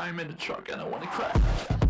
I'm in the truck and I wanna crack.